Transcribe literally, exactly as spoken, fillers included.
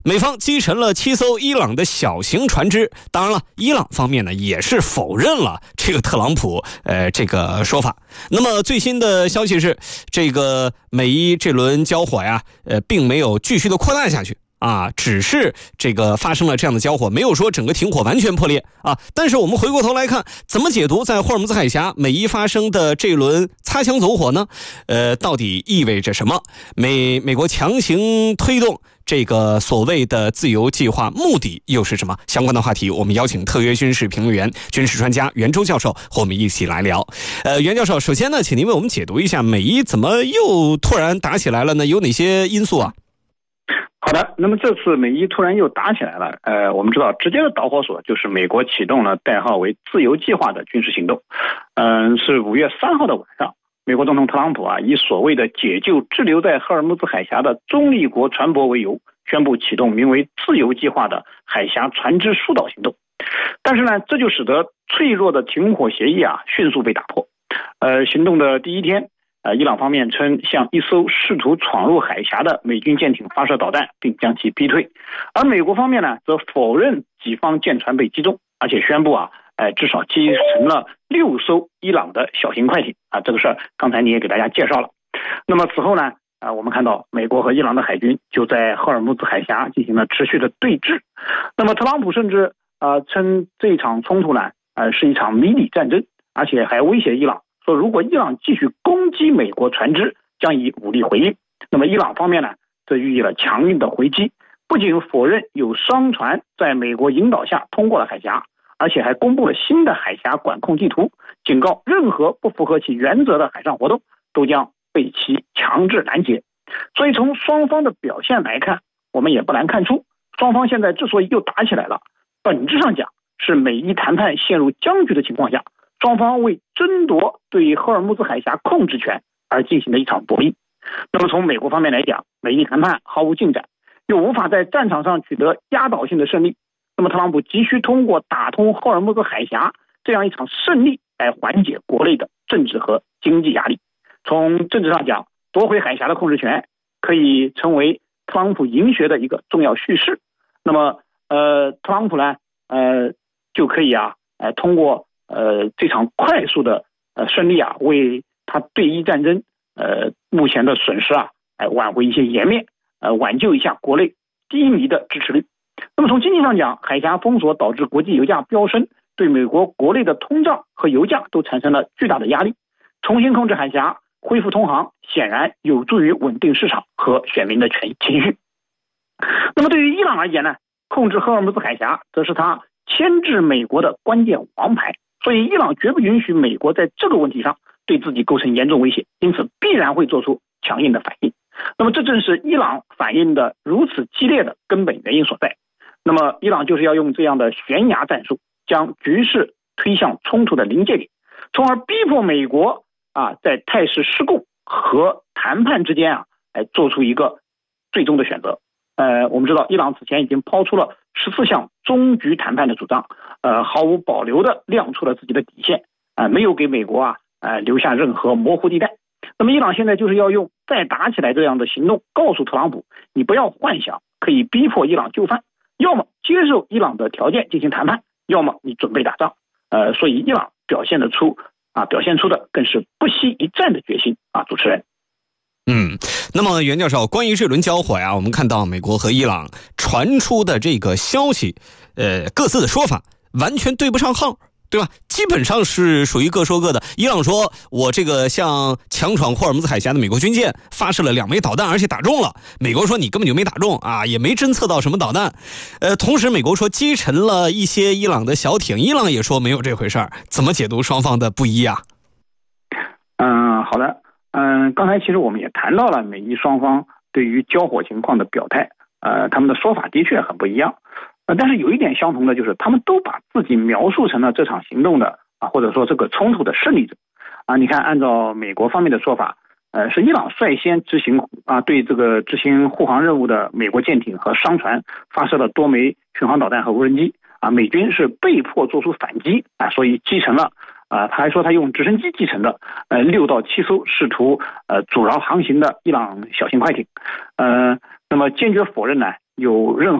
美方击沉了七艘伊朗的小型船只，当然了，伊朗方面呢也是否认了这个特朗普呃这个说法。那么最新的消息是，这个美伊这轮交火呀，呃，并没有继续的扩大下去。啊，只是这个发生了这样的交火，没有说整个停火完全破裂啊。但是我们回过头来看，怎么解读在霍尔木兹海峡美伊发生的这轮擦枪走火呢？呃，到底意味着什么？美美国强行推动这个所谓的自由计划，目的又是什么？相关的话题，我们邀请特约军事评论员、军事专家袁周教授和我们一起来聊。呃，袁教授，首先呢，请您为我们解读一下美伊怎么又突然打起来了呢？有哪些因素啊？ 好的，那么这次美伊突然又打起来了，呃，我们知道直接的导火索就是美国启动了代号为自由计划的军事行动。嗯、呃，是五月三号的晚上，美国总统特朗普啊，以所谓的解救滞留在赫尔木兹海峡的中立国船舶为由，宣布启动名为自由计划的海峡船只疏导行动。但是呢，这就使得脆弱的停火协议啊迅速被打破。呃，行动的第一天，呃，伊朗方面称向一艘试图闯入海峡的美军舰艇发射导弹，并将其逼退。而美国方面呢，则否认己方舰船被击中，而且宣布啊，呃，至少击沉了六艘伊朗的小型快艇啊。这个事儿刚才你也给大家介绍了。那么此后呢，啊、呃，我们看到美国和伊朗的海军就在赫尔木兹海峡进行了持续的对峙。那么特朗普甚至呃称这场冲突呢，呃，是一场迷你战争，而且还威胁伊朗，说如果伊朗继续攻击美国船只，将以武力回应。那么伊朗方面呢，则予以了强硬的回击，不仅否认有商船在美国引导下通过了海峡，而且还公布了新的海峡管控地图，警告任何不符合其原则的海上活动都将被其强制拦截。所以从双方的表现来看，我们也不难看出，双方现在之所以又打起来了，本质上讲是美伊谈判陷入僵局的情况下，双方为争夺对赫尔木兹海峡控制权而进行的一场博弈。那么从美国方面来讲，美伊谈判毫无进展，又无法在战场上取得压倒性的胜利，那么特朗普急需通过打通赫尔木兹海峡这样一场胜利来缓解国内的政治和经济压力。从政治上讲，夺回海峡的控制权可以成为特朗普赢学的一个重要叙事。那么呃，特朗普呢呃就可以啊呃通过呃，这场快速的呃胜利啊，为他对伊战争呃目前的损失啊，哎挽回一些颜面，呃挽救一下国内低迷的支持率。那么从经济上讲，海峡封锁导致国际油价飙升，对美国国内的通胀和油价都产生了巨大的压力。重新控制海峡，恢复通航，显然有助于稳定市场和选民的情情绪。那么对于伊朗而言呢，控制赫尔木兹海峡则是他牵制美国的关键王牌。所以伊朗绝不允许美国在这个问题上对自己构成严重威胁，因此必然会做出强硬的反应。那么这正是伊朗反应的如此激烈的根本原因所在。那么伊朗就是要用这样的悬崖战术，将局势推向冲突的临界点，从而逼迫美国啊在态势失控和谈判之间啊来做出一个最终的选择。呃，我们知道伊朗此前已经抛出了十四项终局谈判的主张，呃，毫无保留的亮出了自己的底线，啊、呃，没有给美国啊，呃，留下任何模糊地带。那么伊朗现在就是要用再打起来这样的行动，告诉特朗普，你不要幻想可以逼迫伊朗就范，要么接受伊朗的条件进行谈判，要么你准备打仗。呃，所以伊朗表现得出啊，表现出的更是不惜一战的决心啊，主持人。 嗯，那么袁教授，关于这轮交火呀，我们看到美国和伊朗传出的这个消息，呃，各自的说法完全对不上号，对吧？基本上是属于各说各的。伊朗说，我这个向强闯霍尔木兹海峡的美国军舰发射了两枚导弹，而且打中了。美国说你根本就没打中啊，也没侦测到什么导弹。呃，同时美国说击沉了一些伊朗的小艇，伊朗也说没有这回事儿。怎么解读双方的不一啊？ 嗯，好的。嗯，刚才其实我们也谈到了美伊双方对于交火情况的表态，呃，他们的说法的确很不一样，呃，但是有一点相同的就是，他们都把自己描述成了这场行动的啊，或者说这个冲突的胜利者啊。你看，按照美国方面的说法，呃，是伊朗率先执行啊，对这个执行护航任务的美国舰艇和商船发射了多枚巡航导弹和无人机啊，美军是被迫做出反击啊，所以击沉了。啊，他还说他用直升机击沉的，呃，六到七艘试图呃阻挠航行的伊朗小型快艇，呃，那么坚决否认呢， 有任何